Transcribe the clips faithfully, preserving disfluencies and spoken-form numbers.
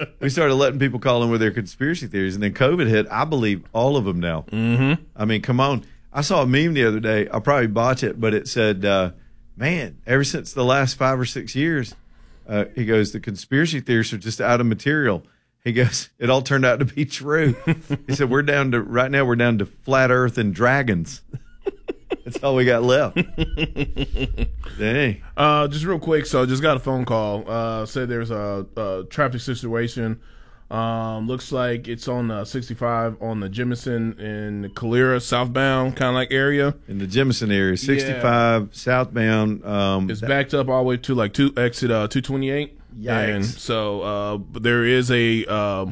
we started letting people call in with their conspiracy theories, and then COVID hit. I believe all of them now. Mm-hmm. I mean, come on. I saw a meme the other day. I'll probably botch it, but it said, uh, man, ever since the last five or six years, uh, he goes, the conspiracy theories are just out of material. He goes, it all turned out to be true. He said, we're down to, right now, we're down to flat earth and dragons. That's all we got left. Dang. Uh, just real quick, so just got a phone call. Uh, said there's a, a traffic situation. Um, looks like it's on uh, sixty-five on the Jemison and Calera southbound kind of like area. In the Jemison area, sixty-five yeah. southbound. Um, it's backed up all the way to like two exit uh, two twenty-eight. Yikes. And so uh, there is a uh,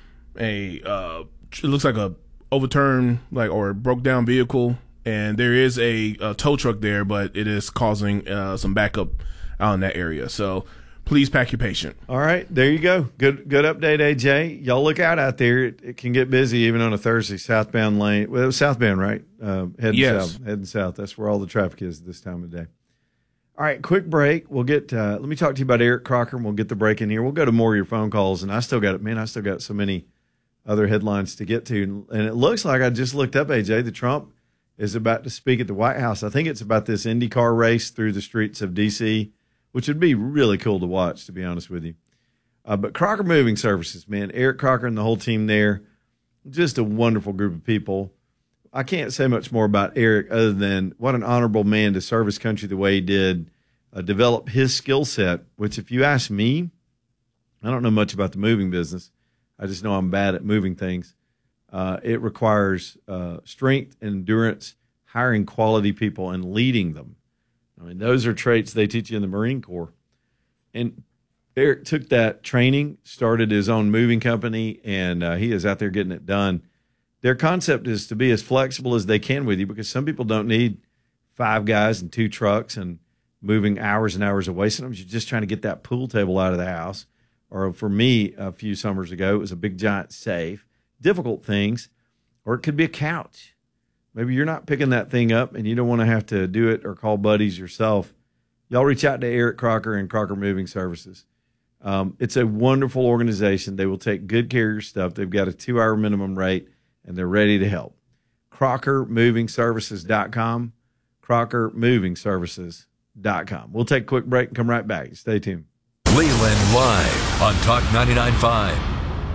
a uh, it looks like a overturned like or broke down vehicle. And there is a, a tow truck there, but it is causing uh, some backup out in that area. So please pack your patient. All right, there you go. Good good update, A J. Y'all look out out there. It, it can get busy even on a Thursday, southbound lane. Well, it was southbound, right? Uh, heading yes. south. Heading south. That's where all the traffic is this time of day. All right, quick break. We'll get. Uh, let me talk to you about Eric Crocker, and we'll get the break in here. We'll go to more of your phone calls, and I still got it. Man, I still got so many other headlines to get to, and it looks like I just looked up, A J, the Trump is about to speak at the White House. I think it's about this IndyCar race through the streets of D C, which would be really cool to watch, to be honest with you. Uh, but Crocker Moving Services, man, Eric Crocker and the whole team there, just a wonderful group of people. I can't say much more about Eric other than what an honorable man to serve his country the way he did, uh, develop his skill set, which if you ask me, I don't know much about the moving business. I just know I'm bad at moving things. Uh, it requires uh, strength and endurance, hiring quality people, and leading them. I mean, those are traits they teach you in the Marine Corps. And Eric took that training, started his own moving company, and uh, he is out there getting it done. Their concept is to be as flexible as they can with you because some people don't need five guys and two trucks and moving hours and hours away. Sometimes you're just trying to get that pool table out of the house. Or for me, a few summers ago, it was a big, giant safe. Difficult things, or it could be a couch. Maybe you're not picking that thing up and you don't want to have to do it or call buddies yourself. Y'all reach out to Eric Crocker and Crocker Moving Services. Um, it's a wonderful organization. They will take good care of your stuff. They've got a two-hour minimum rate, and they're ready to help. Crocker Moving Services dot com, Crocker Moving Services dot com. We'll take a quick break and come right back. Stay tuned. Leland Live on Talk ninety-nine point five.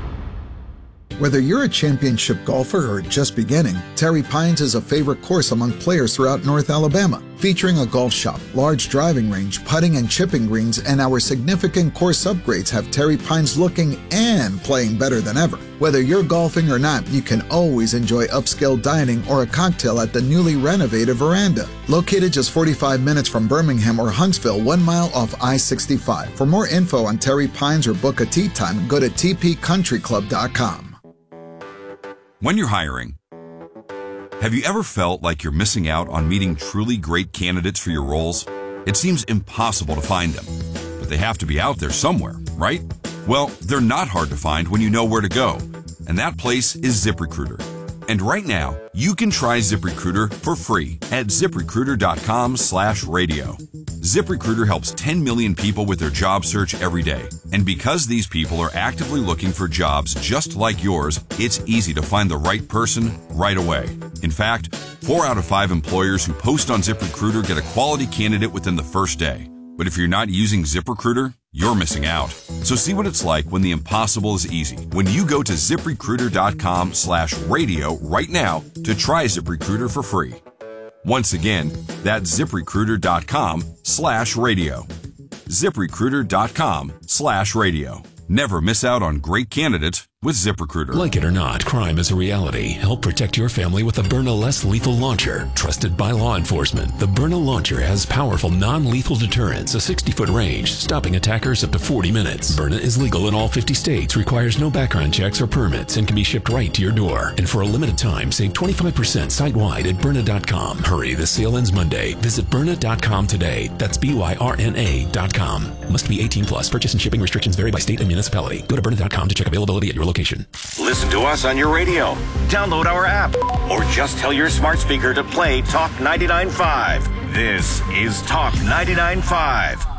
Whether you're a championship golfer or just beginning, Terry Pines is a favorite course among players throughout North Alabama. Featuring a golf shop, large driving range, putting and chipping greens, and our significant course upgrades have Terry Pines looking and playing better than ever. Whether you're golfing or not, you can always enjoy upscale dining or a cocktail at the newly renovated Veranda. Located just forty-five minutes from Birmingham or Huntsville, one mile off I sixty-five. For more info on Terry Pines or book a tee time, go to t p country club dot com. When you're hiring, have you ever felt like you're missing out on meeting truly great candidates for your roles? It seems impossible to find them, but they have to be out there somewhere, right? Well, they're not hard to find when you know where to go, and that place is ZipRecruiter. And right now, you can try ZipRecruiter for free at ZipRecruiter.com slash radio. ZipRecruiter helps ten million people with their job search every day. And because these people are actively looking for jobs just like yours, it's easy to find the right person right away. In fact, four out of five employers who post on ZipRecruiter get a quality candidate within the first day. But if you're not using ZipRecruiter, you're missing out. So see what it's like when the impossible is easy. When you go to ZipRecruiter.com slash radio right now to try ZipRecruiter for free. Once again, that's ZipRecruiter.com slash radio. ZipRecruiter.com slash radio. Never miss out on great candidates with ZipRecruiter. Like it or not, crime is a reality. Help protect your family with the Byrna Less Lethal Launcher. Trusted by law enforcement, the Byrna Launcher has powerful non-lethal deterrence, a sixty-foot range, stopping attackers up to forty minutes. Byrna is legal in all fifty states, requires no background checks or permits, and can be shipped right to your door. And for a limited time, save twenty-five percent site-wide at Byrna dot com. Hurry, the sale ends Monday. Visit Byrna dot com today. That's B Y R N A dot com. Must be eighteen plus. Purchase and shipping restrictions vary by state and municipality. Go to Byrna dot com to check availability at your location. Listen to us on your radio. Download our app. Or just tell your smart speaker to play Talk ninety-nine point five. This is Talk ninety-nine point five.